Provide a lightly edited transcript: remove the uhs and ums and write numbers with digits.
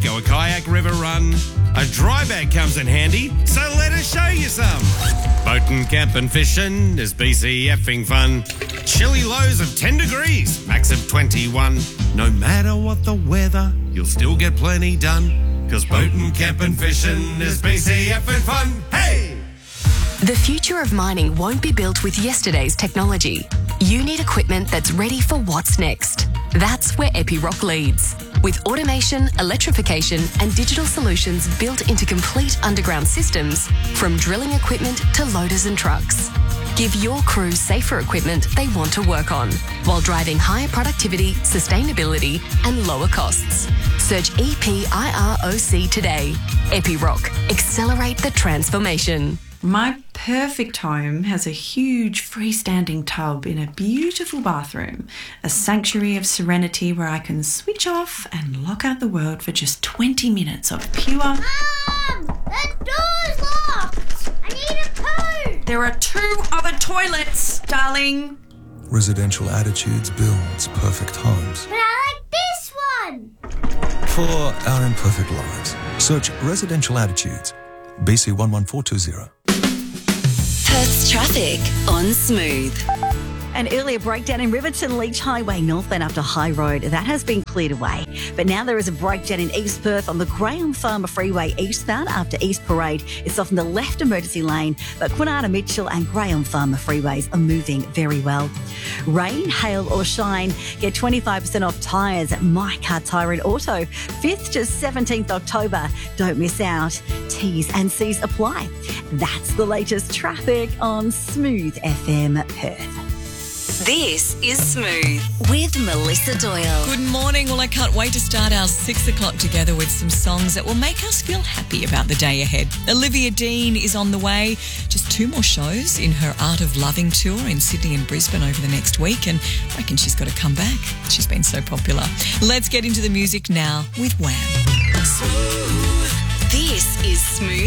go a kayak, river run. A dry bag comes in handy, so let us show you some. Boating, camping, fishing is BC effing fun. Chilly lows of 10 degrees, max of 21. No matter what the weather, you'll still get plenty done. 'Cause boating, camping, fishing is BC effing fun. Hey! The future of mining won't be built with yesterday's technology. You need equipment that's ready for what's next. That's where Epiroc leads. With automation, electrification and digital solutions built into complete underground systems, from drilling equipment to loaders and trucks. Give your crew safer equipment they want to work on, while driving higher productivity, sustainability and lower costs. Search EPIROC today. Epiroc. Accelerate the transformation. My perfect home has a huge freestanding tub in a beautiful bathroom, a sanctuary of serenity where I can switch off and lock out the world for just 20 minutes of pure... Mum! The door's locked! I need a poo! There are 2 other toilets, darling. Residential Attitudes builds perfect homes. But I like this one! For our imperfect lives, search Residential Attitudes, BC 11420. Perth's traffic on Smooth. An earlier breakdown in Riverton Leach Highway northbound up to High Road. That has been cleared away. But now there is a breakdown in East Perth on the Graham Farmer Freeway eastbound after East Parade. It's off in the left emergency lane, but Quinata Mitchell and Graham Farmer freeways are moving very well. Rain, hail or shine, get 25% off tyres at My Car Tyre and Auto. 5th to 17th October. Don't miss out. T's and C's apply. That's the latest traffic on Smooth FM Perth. This is Smooth with Melissa Doyle. Good morning. Well, I can't wait to start our 6 o'clock together with some songs that will make us feel happy about the day ahead. Olivia Dean is on the way. Just 2 more shows in her Art of Loving tour in Sydney and Brisbane over the next week, and I reckon she's got to come back. She's been so popular. Let's get into the music now with Wham. Smooth. This is Smooth